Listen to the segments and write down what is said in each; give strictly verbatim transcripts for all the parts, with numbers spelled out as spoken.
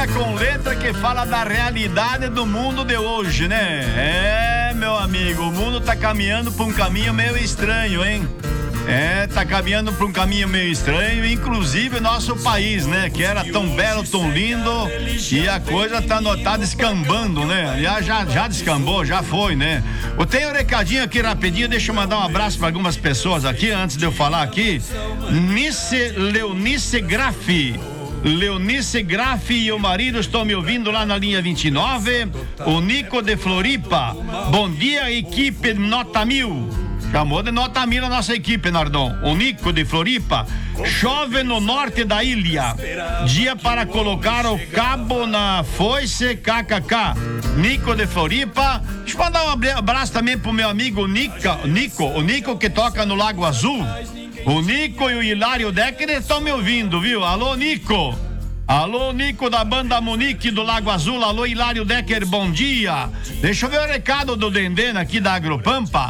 com letra que fala da realidade do mundo de hoje, né? É, meu amigo, o mundo tá caminhando por um caminho meio estranho, hein? É, tá caminhando por um caminho meio estranho, inclusive nosso país, né? Que era tão belo, tão lindo, e a coisa tá, tá descambando, né? Aliás, já, já descambou, já foi, né? Eu tenho um recadinho aqui rapidinho, deixa eu mandar um abraço para algumas pessoas aqui, antes de eu falar aqui. Nice, Leonice Graffi. Leonice Graffi e o marido estão me ouvindo lá na linha vinte e nove. O Nico de Floripa. Bom dia, equipe Nota Mil. Chamou de Nota Mil a nossa equipe, Nardon. O Nico de Floripa. Chove no norte da ilha. Dia para colocar o cabo na foice, kkk. Nico de Floripa. Deixa eu mandar um abraço também pro meu amigo Nica, Nico. O Nico que toca no Lago Azul. O Nico e o Hilário Decker estão me ouvindo, viu? Alô, Nico. Alô, Nico da banda Monique do Lago Azul. Alô, Hilário Decker, bom dia. Deixa eu ver o recado do Dendena aqui da Agropampa.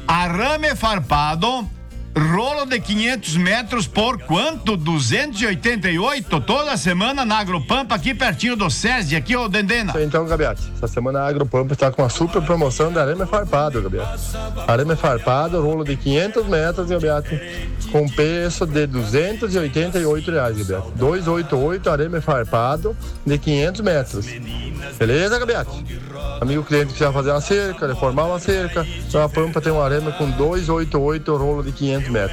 Arame farpado, rolo de quinhentos metros por quanto? duzentos e oitenta e oito toda semana na Agropampa, aqui pertinho do SESI, aqui, ô Dendena. Então, Gabiati, essa semana a Agropampa está com uma super promoção de arame farpado, Gabiati. Arame farpado, rolo de quinhentos metros, Gabiati, com preço de duzentos e oitenta e oito reais, Gabiati. duzentos e oitenta e oito arame farpado de quinhentos metros. Beleza, Gabiati? Amigo cliente que quiser fazer uma cerca, reformar uma cerca, a Pampa tem um arame com duzentos e oitenta e oito rolo de quinhentos metros.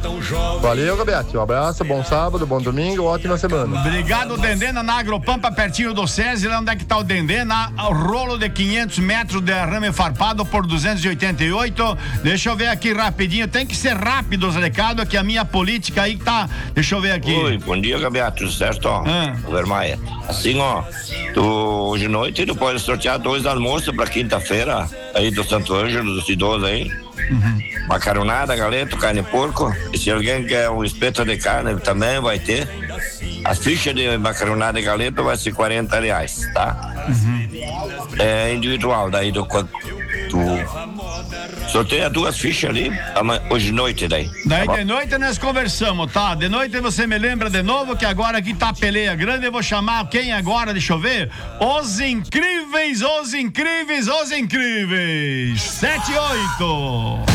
Valeu, Gabiati. Um abraço, bom sábado, bom domingo, ótima semana. Obrigado, Dendena, na Agropampa, pertinho do SESI, lá onde é que tá o Dendena, rolo de quinhentos metros de arame farpado por duzentos e oitenta e oito. Deixa eu ver aqui rapidinho, tem que ser rápido os recados, que a minha política aí tá, deixa eu ver aqui. Oi, bom dia, Gabiati, tudo certo, ó, ah. Vermaia. Assim, ó, tu, hoje à noite tu pode sortear dois almoços pra quinta-feira, aí do Santo Ângelo, dos idosos aí. Uhum. Macaronada, galeto, carne de porco. E se alguém quer um espeto de carne, também vai ter. A ficha de macaronada e galeto vai ser quarenta reais, tá? Uhum. É individual, daí do quanto tu sorteia duas fichas ali, hoje de noite daí. Daí tá de noite nós conversamos, tá? De noite você me lembra de novo que agora aqui tá a peleia grande, eu vou chamar quem agora, deixa eu ver? Os incríveis, os incríveis, os incríveis. Sete e oito.